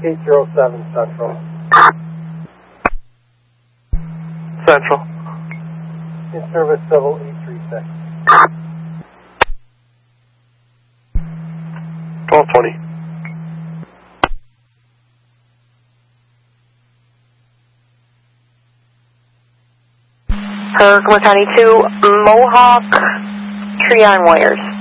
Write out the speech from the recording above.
807 Central. Central. In service Civil 836. 1220. Herkimer County 2, Mohawk, tree on wires.